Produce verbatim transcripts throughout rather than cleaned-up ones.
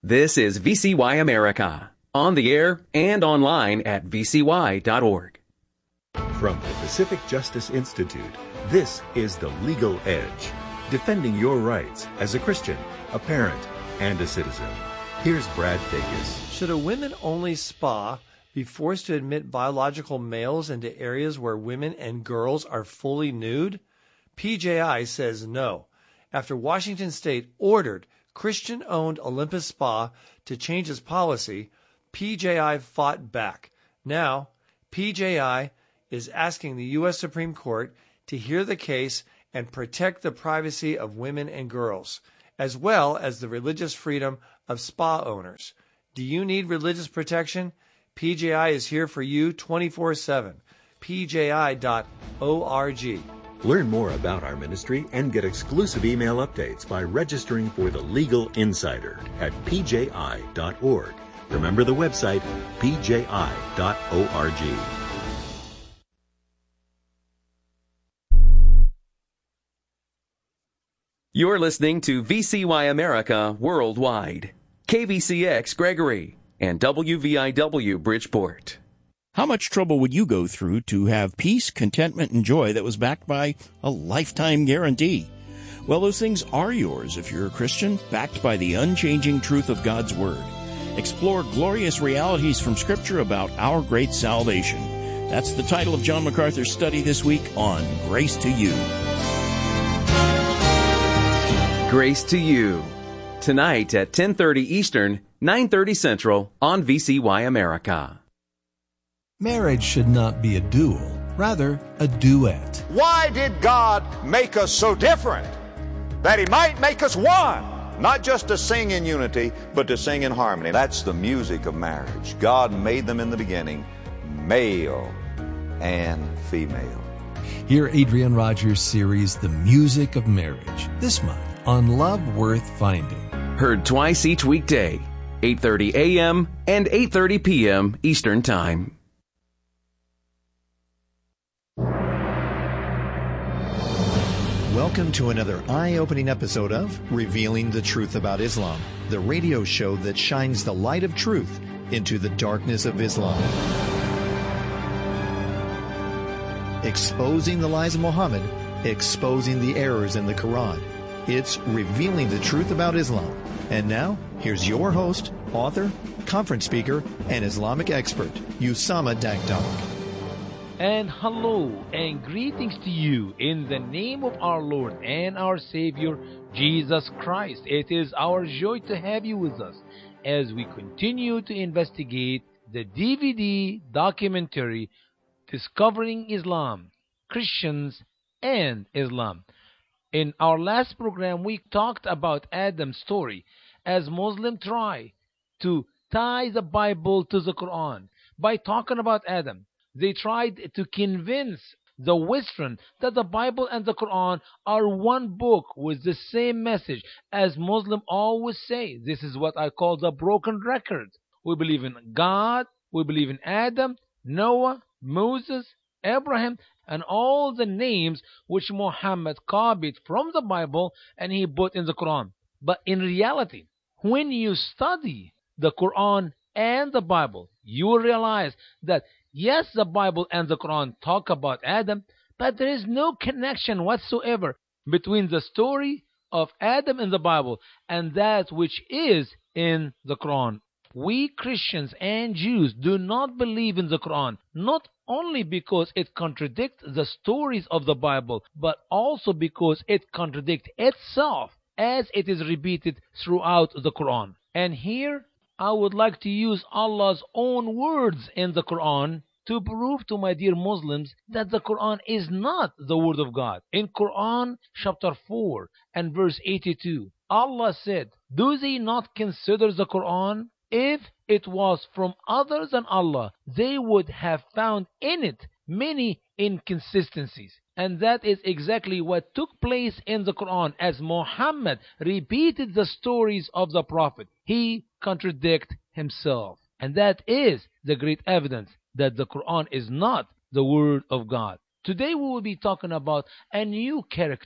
This is V C Y America, on the air and online at v c y dot org. From the Pacific Justice Institute, this is The Legal Edge, defending your rights as a Christian, a parent, and a citizen. Here's Brad Dacus. Should a women-only spa be forced to admit biological males into areas where women and girls are fully nude? P J I says no, after Washington State ordered Christian-owned Olympus Spa to change its policy. P J I fought back. Now, P J I is asking the U S Supreme Court to hear the case and protect the privacy of women and girls, as well as the religious freedom of spa owners. Do you need religious protection? P J I is here for you twenty-four seven. P J I dot org. Learn more about our ministry and get exclusive email updates by registering for the Legal Insider at p j i dot org. Remember the website, p j i dot org. You're listening to V C Y America Worldwide, K V C X Gregory, and W V I W Bridgeport. How much trouble would you go through to have peace, contentment, and joy that was backed by a lifetime guarantee? Well, those things are yours if you're a Christian, backed by the unchanging truth of God's Word. Explore glorious realities from Scripture about our great salvation. That's the title of John MacArthur's study this week on Grace to You. Grace to You, tonight at ten thirty Eastern, nine thirty Central on V C Y America. Marriage should not be a duel, rather a duet. Why did God make us so different? That He might make us one. Not just to sing in unity, but to sing in harmony. That's the music of marriage. God made them in the beginning, male and female. Hear Adrian Rogers' series, The Music of Marriage, this month on Love Worth Finding. Heard twice each weekday, eight thirty a.m. and eight thirty p.m. Eastern Time. Welcome to another eye-opening episode of Revealing the Truth About Islam, the radio show that shines the light of truth into the darkness of Islam. Exposing the lies of Muhammad, exposing the errors in the Quran. It's Revealing the Truth About Islam. And now, here's your host, author, conference speaker, and Islamic expert, Usama Dakdok. And hello and greetings to you in the name of our Lord and our Savior, Jesus Christ. It is our joy to have you with us as we continue to investigate the D V D documentary Discovering Islam, Christians and Islam. In our last program, we talked about Adam's story as Muslims try to tie the Bible to the Quran. By talking about Adam, they tried to convince the Western that the Bible and the Quran are one book with the same message. As Muslims always say, this is what I call the broken record. We believe in God, we believe in Adam, Noah, Moses, Abraham, and all the names which Muhammad copied from the Bible and he put in the Quran. But in reality, when you study the Quran and the Bible, you will realize that yes, the Bible and the Quran talk about Adam, but there is no connection whatsoever between the story of Adam in the Bible and that which is in the Quran. We Christians and Jews do not believe in the Quran, not only because it contradicts the stories of the Bible, but also because it contradicts itself as it is repeated throughout the Quran. And here I would like to use Allah's own words in the Quran to prove to my dear Muslims that the Quran is not the word of God. In Quran chapter four and verse eighty-two, Allah said, "Do they not consider the Quran? If it was from other than Allah, they would have found in it many inconsistencies." And that is exactly what took place in the Quran as Muhammad repeated the stories of the Prophet. He contradicted himself. And that is the great evidence that the Quran is not the word of God. Today we will be talking about a new character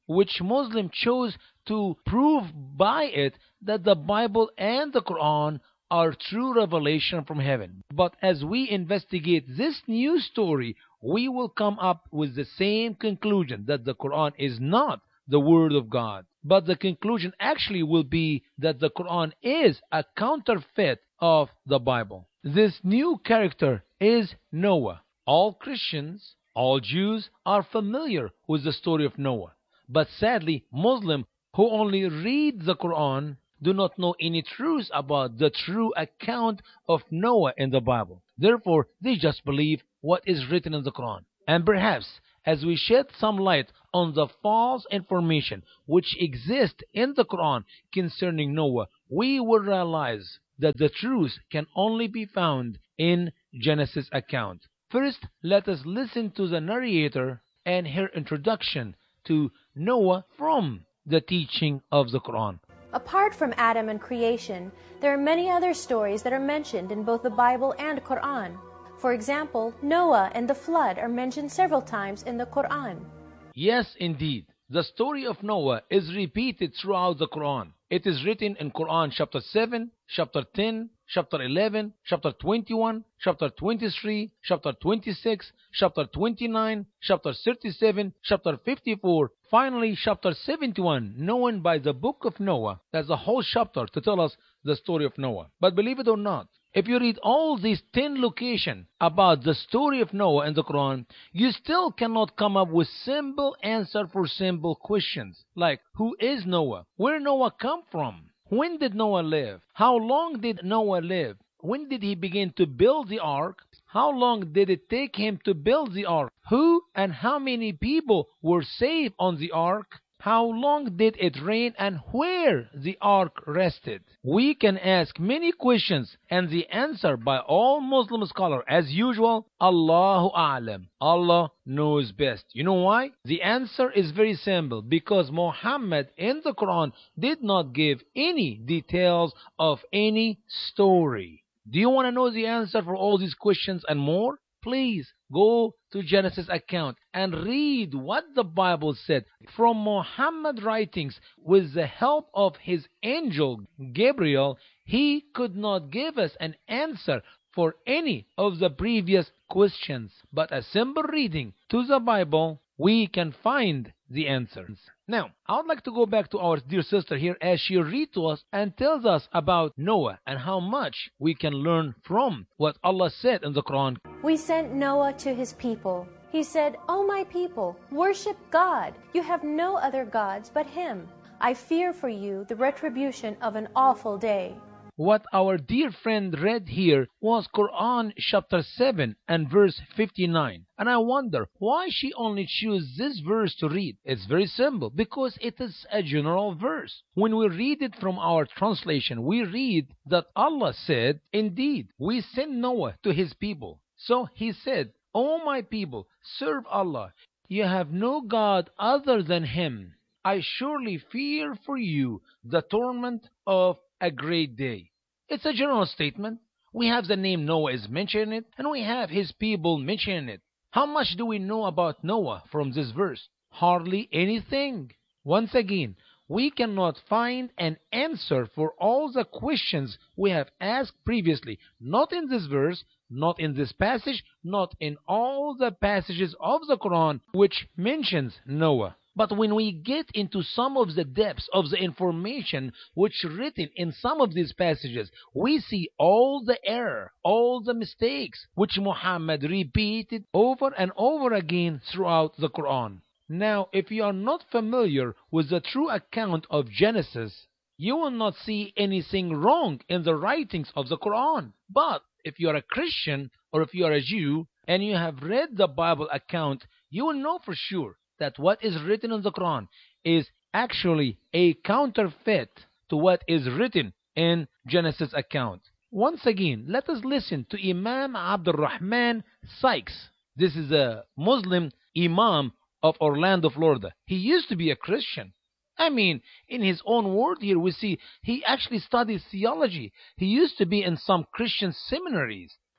which Muslim chose to prove by it that the Bible and the Quran are true revelation from heaven. But as we investigate this new story, we will come up with the same conclusion, that the Quran is not the Word of God. But the conclusion actually will be that the Quran is a counterfeit of the Bible. This new character is Noah. All Christians, all Jews are familiar with the story of Noah. But sadly, Muslims who only read the Quran do not know any truth about the true account of Noah in the Bible. Therefore, they just believe what is written in the Quran. And perhaps, as we shed some light on the false information which exists in the Quran concerning Noah, we will realize that the truth can only be found in Genesis account. First, let us listen to the narrator and her introduction to Noah from the teaching of the Quran. Apart from Adam and creation, there are many other stories that are mentioned in both the Bible and Quran. For example, Noah and the flood are mentioned several times in the Quran. Yes, indeed. The story of Noah is repeated throughout the Quran. It is written in Quran chapter seven, chapter ten, chapter eleven, chapter twenty-one, chapter twenty-three, chapter twenty-six, chapter twenty-nine, chapter thirty-seven, chapter fifty-four, finally chapter seventy-one, known by the book of Noah. That's a whole chapter to tell us the story of Noah. But believe it or not, if you read all these ten locations about the story of Noah in the Quran, you still cannot come up with simple answer for simple questions. Like, who is Noah? Where Noah come from? When did Noah live? How long did Noah live? When did he begin to build the ark? How long did it take him to build the ark? Who and how many people were saved on the ark? How long did it rain and where the ark rested? We can ask many questions, and the answer by all Muslim scholars, as usual, Allahu A'lam. Allah knows best. You know why? The answer is very simple, because Muhammad in the Quran did not give any details of any story. Do you want to know the answer for all these questions and more? Please go to Genesis account and read what the Bible said from Muhammad writings. With the help of his angel Gabriel, he could not give us an answer for any of the previous questions. But a simple reading to the Bible, we can find the answers. Now, I would like to go back to our dear sister here as she reads to us and tells us about Noah and how much we can learn from what Allah said in the Quran. We sent Noah to his people. He said, "O my people, worship God. You have no other gods but Him. I fear for you the retribution of an awful day." What our dear friend read here was Quran chapter seven and verse fifty-nine. And I wonder why she only chose this verse to read. It's very simple, because it is a general verse. When we read it from our translation, we read that Allah said, "Indeed, we sent Noah to his people. So he said, O my people, serve Allah. You have no God other than Him. I surely fear for you the torment of a great day." It's a general statement. We have the name Noah is mentioned in it, and we have his people mentioned in it. How much do we know about Noah from this verse? Hardly anything. Once again, we cannot find an answer for all the questions we have asked previously, not in this verse, not in this passage, not in all the passages of the Quran which mentions Noah. But when we get into some of the depths of the information which written in some of these passages, we see all the error, all the mistakes which Muhammad repeated over and over again throughout the Quran. Now, if you are not familiar with the true account of Genesis, you will not see anything wrong in the writings of the Quran. But if you are a Christian or if you are a Jew and you have read the Bible account, you will know for sure that what is written in the Quran is actually a counterfeit to what is written in Genesis account. Once again, let us listen to Imam Abdul Rahman Sykes. This is a Muslim Imam of Orlando, Florida. He used to be a Christian. I mean, in his own word here, we see he actually studied theology. He used to be in some Christian seminaries.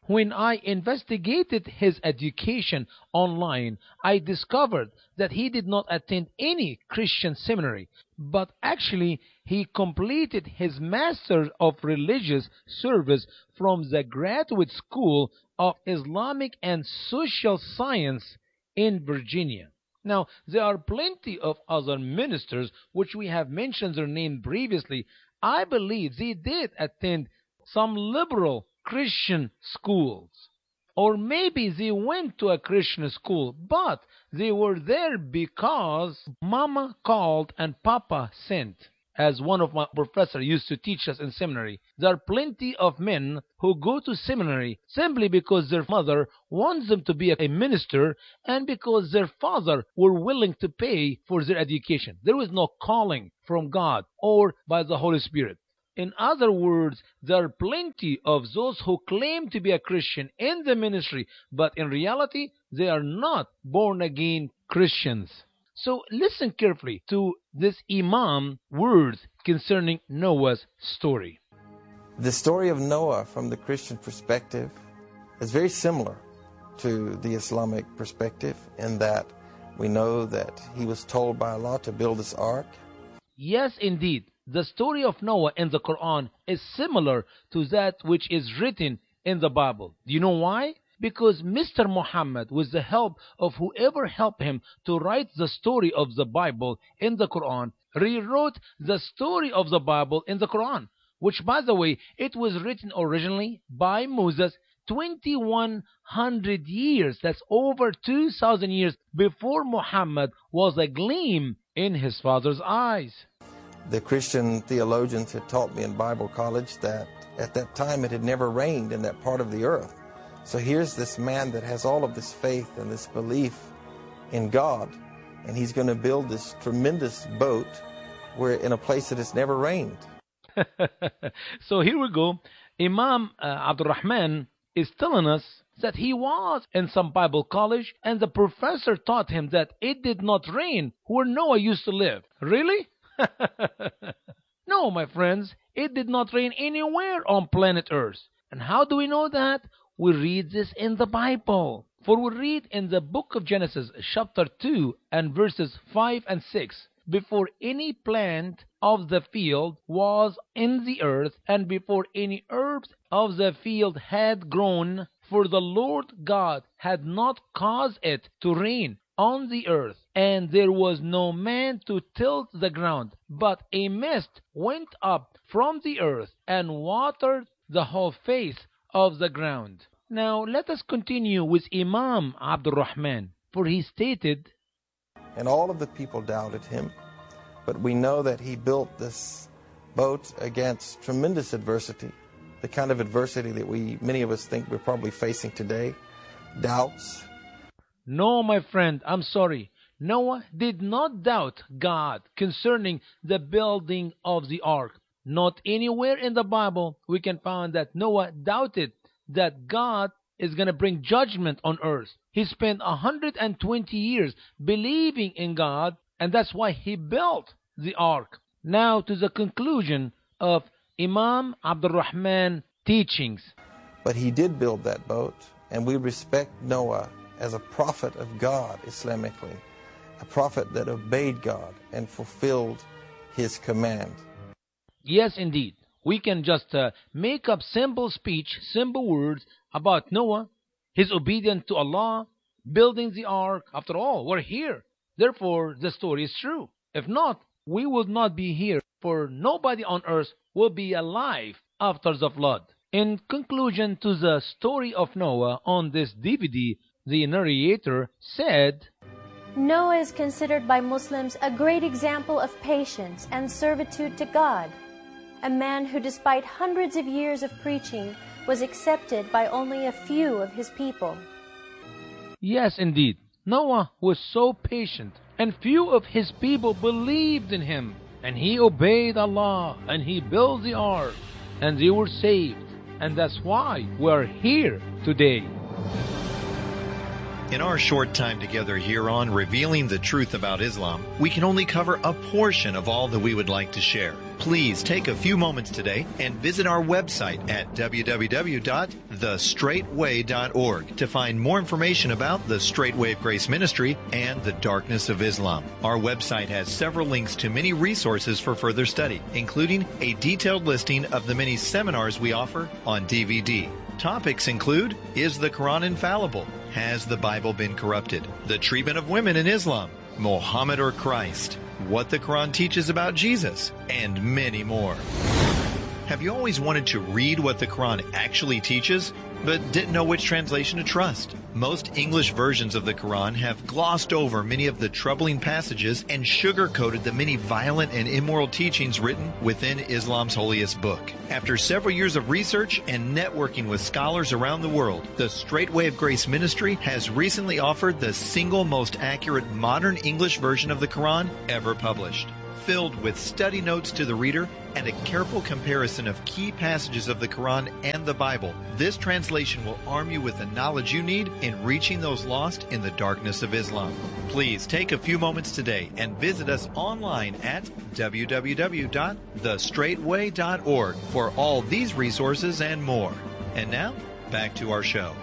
When I investigated his education online, I discovered that he did not attend any Christian seminary, but actually he completed his Master of Religious Service from the Graduate School of Islamic and Social Science in Virginia. Now, there are plenty of other ministers which we have mentioned their name previously. I believe they did attend some liberal Christian schools. Or maybe they went to a Christian school, but they were there because Mama called and Papa sent. As one of my professors used to teach us in seminary, there are plenty of men who go to seminary simply because their mother wants them to be a minister and because their father were willing to pay for their education. There was no calling from God or by the Holy Spirit. In other words, there are plenty of those who claim to be a Christian in the ministry, but in reality, they are not born-again Christians. So listen carefully to this Imam words concerning Noah's story. The story of Noah from the Christian perspective is very similar to the Islamic perspective in that we know that he was told by Allah to build this ark. Yes, indeed. The story of Noah in the Quran is similar to that which is written in the Bible. Do you know why? Because Mister Muhammad, with the help of whoever helped him to write the story of the Bible in the Quran, rewrote the story of the Bible in the Quran, which, by the way, it was written originally by Moses twenty-one hundred years, that's over two thousand years before Muhammad was a gleam in his father's eyes. The Christian theologians had taught me in Bible college that at that time it had never rained in that part of the earth. So here's this man that has all of this faith and this belief in God, and he's going to build this tremendous boat where in a place that has never rained. So here we go. Imam uh, Abdul Rahman is telling us that he was in some Bible college and the professor taught him that it did not rain where Noah used to live. Really? No, my friends, it did not rain anywhere on planet Earth. And how do we know that? We read this in the Bible. For we read in the book of Genesis, chapter two and verses five and six. Before any plant of the field was in the earth, and before any herb of the field had grown, for the Lord God had not caused it to rain on the earth, and there was no man to till the ground, but a mist went up from the earth and watered the whole face of the ground. Now let us continue with Imam Abdul Rahman, for he stated, and all of the people doubted him, but we know that he built this boat against tremendous adversity, the kind of adversity that we, many of us think we're probably facing today, doubts. No, my friend, I'm sorry. Noah did not doubt God concerning the building of the ark. Not anywhere in the Bible we can find that Noah doubted that God is going to bring judgment on earth. He spent one hundred twenty years believing in God, and that's why he built the ark. Now to the conclusion of Imam Abdul Rahman teachings. But he did build that boat, and we respect Noah as a prophet of God Islamically, a prophet that obeyed God and fulfilled his command. Yes, indeed. We can just uh, make up simple speech, simple words about Noah, his obedience to Allah, building the ark. After all, we're here. Therefore, the story is true. If not, we would not be here, for nobody on earth will be alive after the flood. In conclusion to the story of Noah on this D V D, the narrator said, Noah is considered by Muslims a great example of patience and servitude to God. A man who, despite hundreds of years of preaching, was accepted by only a few of his people. Yes, indeed. Noah was so patient, and few of his people believed in him. And he obeyed Allah, and he built the ark, and they were saved. And that's why we're here today. In our short time together here on Revealing the Truth About Islam, we can only cover a portion of all that we would like to share. Please take a few moments today and visit our website at w w w dot the straight way dot org to find more information about the Straight Way of Grace Ministry and the Darkness of Islam. Our website has several links to many resources for further study, including a detailed listing of the many seminars we offer on D V D. Topics include: Is the Quran infallible? Has the Bible been corrupted? The treatment of women in Islam, Muhammad or Christ, what the Quran teaches about Jesus, and many more. Have you always wanted to read what the Quran actually teaches, but didn't know which translation to trust? Most English versions of the Quran have glossed over many of the troubling passages and sugar-coated the many violent and immoral teachings written within Islam's holiest book. After several years of research and networking with scholars around the world, the Straight Way of Grace Ministry has recently offered the single most accurate modern English version of the Quran ever published. Filled with study notes to the reader and a careful comparison of key passages of the Quran and the Bible, this translation will arm you with the knowledge you need in reaching those lost in the darkness of Islam. Please take a few moments today and visit us online at w w w dot the straight way dot org for all these resources and more. And now, back to our show.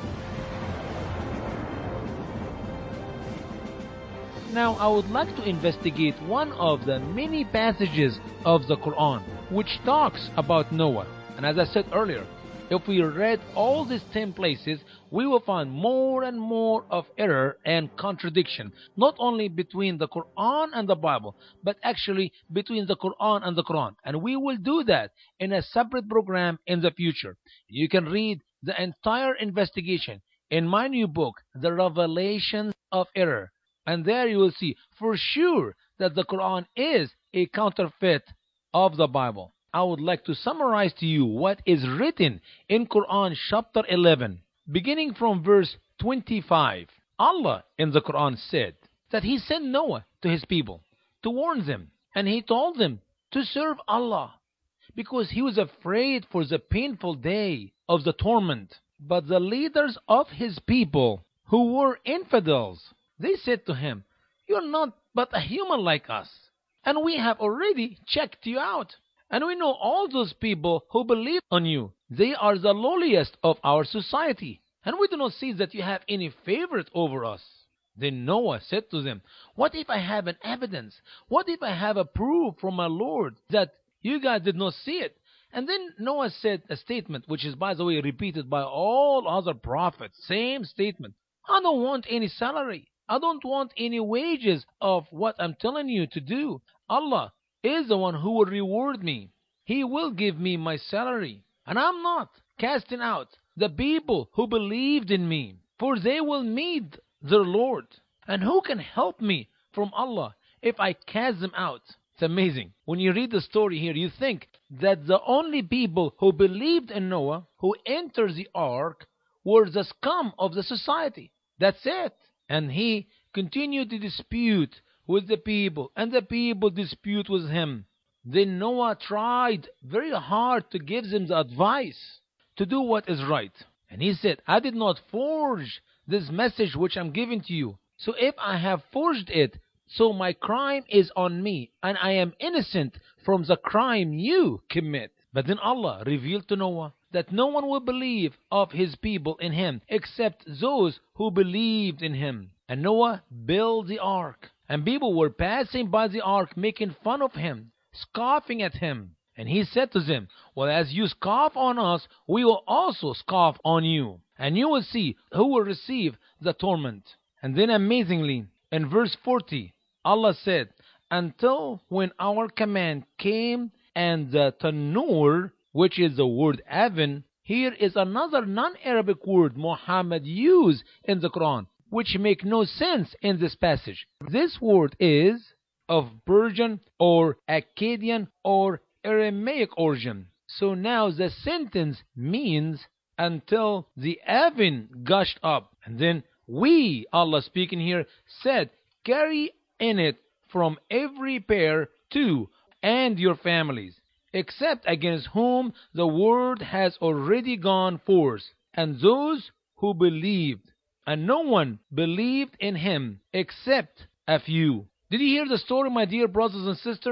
Now, I would like to investigate one of the many passages of the Quran which talks about Noah. And as I said earlier, if we read all these ten places, we will find more and more of error and contradiction, not only between the Quran and the Bible, but actually between the Quran and the Quran. And we will do that in a separate program in the future. You can read the entire investigation in my new book, The Revelations of Error. And there you will see for sure that the Quran is a counterfeit of the Bible. I would like to summarize to you what is written in Quran chapter eleven, beginning from verse twenty-five. Allah in the Quran said that He sent Noah to his people to warn them, and He told them to serve Allah because He was afraid for the painful day of the torment. But the leaders of His people, who were infidels, they said to Him, "You are not but a human like us, and we have already checked you out. And we know all those people who believe on you. They are the lowliest of our society, and we do not see that you have any favorite over us." Then Noah said to them, "What if I have an evidence? What if I have a proof from my Lord that you guys did not see it?" And then Noah said a statement, which is, by the way, repeated by all other prophets. Same statement. "I don't want any salary. I don't want any wages of what I'm telling you to do. Allah is the one who will reward me. He will give me my salary. And I'm not casting out the people who believed in me, for they will meet their Lord. And who can help me from Allah if I cast them out?" It's amazing. When you read the story here, you think that the only people who believed in Noah, who entered the ark, were the scum of the society. That's it. And he continued to dispute with the people, and the people dispute with him. Then Noah tried very hard to give them the advice to do what is right. And he said, "I did not forge this message which I'm giving to you. So if I have forged it, so my crime is on me, and I am innocent from the crime you commit." But then Allah revealed to Noah that no one will believe of his people in him except those who believed in him. And Noah built the ark, and people were passing by the ark making fun of him, scoffing at him. And he said to them, "Well, as you scoff on us, we will also scoff on you, and you will see who will receive the torment." And then amazingly, in verse forty, Allah said, "Until when our command came, and the tanur," which is the word oven, here is another non-Arabic word Muhammad used in the Quran, which make no sense in this passage. This word is of Persian or Akkadian or Aramaic origin. So now the sentence means until the oven gushed up. And then we, Allah speaking here, said, "Carry in it from every pair two, and your families, except against whom the word has already gone forth, and those who believed. And no one believed in him except a few." Did you hear the story, my dear brothers and sisters?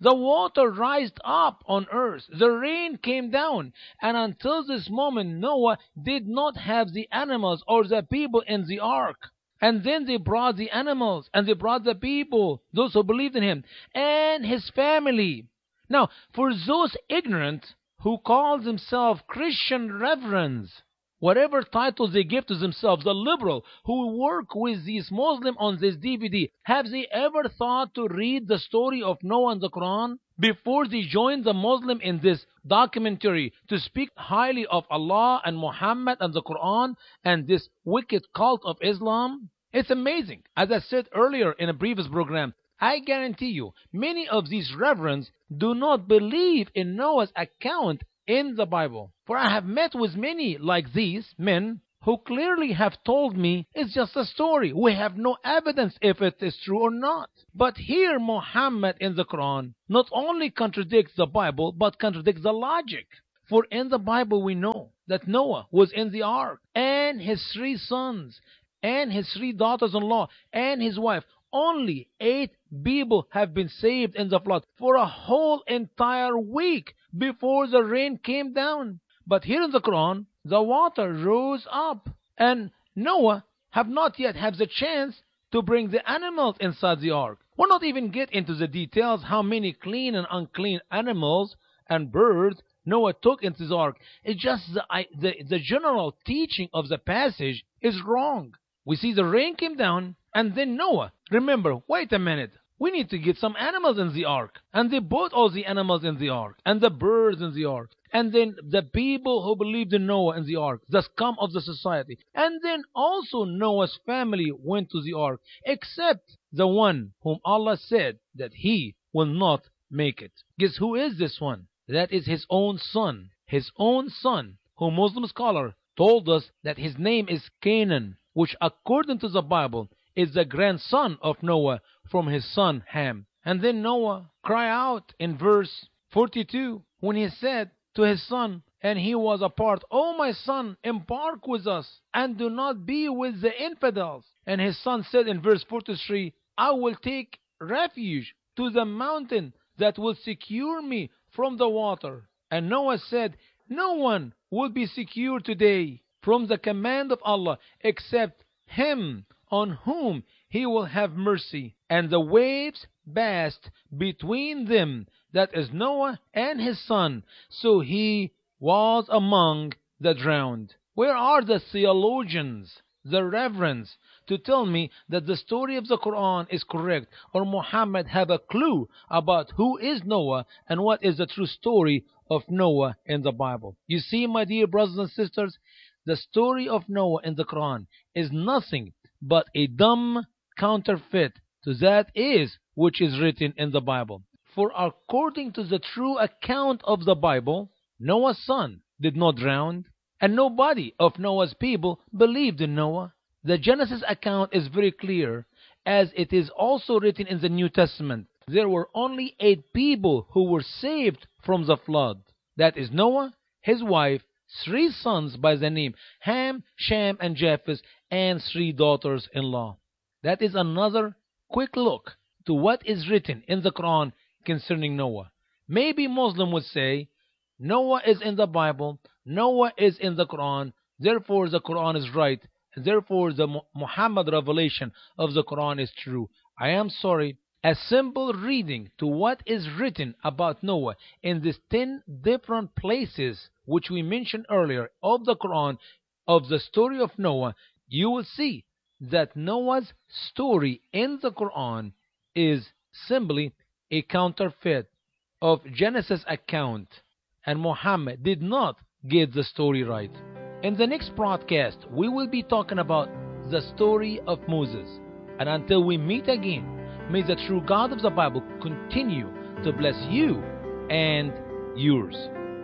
The water rised up on earth. The rain came down. And until this moment, Noah did not have the animals or the people in the ark. And then they brought the animals and they brought the people, those who believed in him, and his family. Now, for those ignorant who call themselves Christian reverends, whatever titles they give to themselves, the liberal who work with these Muslims on this D V D, have they ever thought to read the story of Noah in the Quran before they join the Muslim in this documentary to speak highly of Allah and Muhammad and the Quran and this wicked cult of Islam? It's amazing. As I said earlier in a previous program, I guarantee you, many of these reverends do not believe in Noah's account in the Bible. For I have met with many like these men who clearly have told me it's just a story. We have no evidence if it is true or not. But here Muhammad in the Quran not only contradicts the Bible, but contradicts the logic. For in the Bible we know that Noah was in the ark, and his three sons, and his three daughters-in-law, and his wife. Only eight people have been saved in the flood for a whole entire week before the rain came down. But here in the Quran, the water rose up, and Noah have not yet had the chance to bring the animals inside the ark. We'll not even get into the details how many clean and unclean animals and birds Noah took into the ark. It's just the, the, the general teaching of the passage is wrong. We see the rain came down, and then Noah, remember, wait a minute, we need to get some animals in the ark. And they put all the animals in the ark, and the birds in the ark. And then the people who believed in Noah in the ark, the scum of the society. And then also Noah's family went to the ark, except the one whom Allah said that he will not make it. Guess who is this one? That is his own son. His own son, who Muslim scholar told us that his name is Canaan, which according to the Bible is the grandson of Noah from his son Ham. And then Noah cried out in verse forty-two when he said to his son, and he was apart, "O my son, embark with us, and do not be with the infidels." And his son said in verse forty-three, "I will take refuge to the mountain that will secure me from the water." And Noah said, "No one will be secure today from the command of Allah except him on whom he will have mercy." And the waves passed between them, that is Noah and his son, so he was among the drowned. Where are the theologians, the reverends, to tell me that the story of the Quran is correct, or Muhammad have a clue about who is Noah and what is the true story of Noah in the Bible? You see, my dear brothers and sisters, the story of Noah in the Quran is nothing but a dumb counterfeit to that is which is written in the Bible. For according to the true account of the Bible, Noah's son did not drown, and nobody of Noah's people believed in Noah. The Genesis account is very clear, as it is also written in the New Testament. There were only eight people who were saved from the flood. That is Noah, his wife, three sons by the name Ham, Shem, and Japheth, and three daughters-in-law. That is another quick look to what is written in the Quran concerning Noah. Maybe Muslim would say, Noah is in the Bible, Noah is in the Quran, therefore the Quran is right, and therefore the Muhammad revelation of the Quran is true. I am sorry. A simple reading to what is written about Noah in these ten different places which we mentioned earlier of the Quran, of the story of Noah, you will see that Noah's story in the Quran is simply a counterfeit of Genesis account, and Muhammad did not get the story right. In the next broadcast, we will be talking about the story of Moses. And until we meet again, may the true God of the Bible continue to bless you and yours.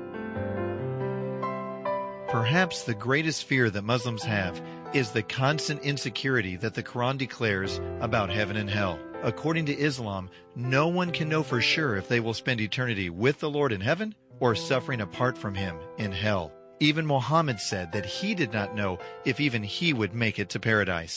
Perhaps the greatest fear that Muslims have is the constant insecurity that the Quran declares about heaven and hell. According to Islam, no one can know for sure if they will spend eternity with the Lord in heaven or suffering apart from Him in hell. Even Muhammad said that he did not know if even he would make it to paradise.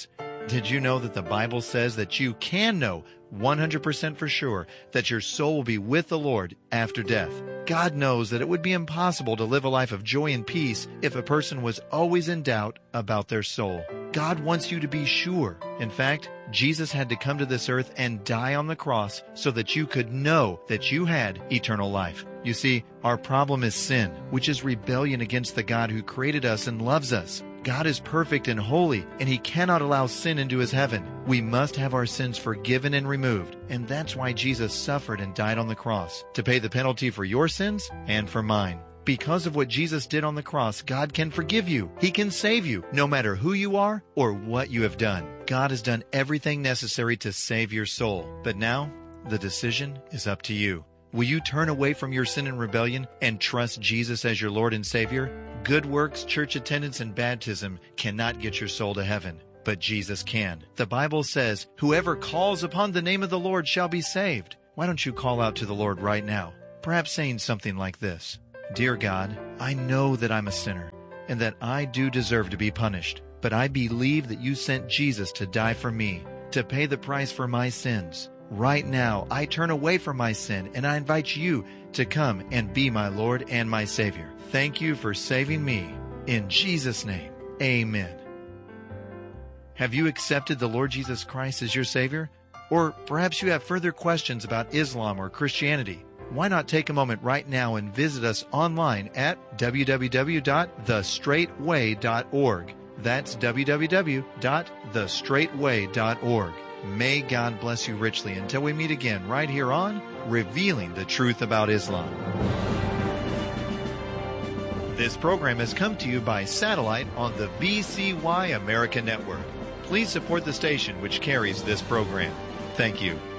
Did you know that the Bible says that you can know one hundred percent for sure that your soul will be with the Lord after death? God knows that it would be impossible to live a life of joy and peace if a person was always in doubt about their soul. God wants you to be sure. In fact, Jesus had to come to this earth and die on the cross so that you could know that you had eternal life. You see, our problem is sin, which is rebellion against the God who created us and loves us. God is perfect and holy, and He cannot allow sin into His heaven. We must have our sins forgiven and removed, and that's why Jesus suffered and died on the cross, to pay the penalty for your sins and for mine. Because of what Jesus did on the cross, God can forgive you. He can save you, no matter who you are or what you have done. God has done everything necessary to save your soul. But now, the decision is up to you. Will you turn away from your sin and rebellion and trust Jesus as your Lord and Savior? Good works, church attendance, and baptism cannot get your soul to heaven, but Jesus can. The Bible says, whoever calls upon the name of the Lord shall be saved. Why don't you call out to the Lord right now? Perhaps saying something like this: Dear God, I know that I'm a sinner and that I do deserve to be punished, but I believe that you sent Jesus to die for me, to pay the price for my sins. Right now, I turn away from my sin and I invite you to come and be my Lord and my Savior. Thank you for saving me. In Jesus' name, amen. Have you accepted the Lord Jesus Christ as your Savior? Or perhaps you have further questions about Islam or Christianity. Why not take a moment right now and visit us online at w w w dot the straight way dot org. That's w w w dot the straight way dot org. May God bless you richly until we meet again right here on Revealing the Truth About Islam. This program has come to you by satellite on the V C Y America Network. Please support the station which carries this program. Thank you.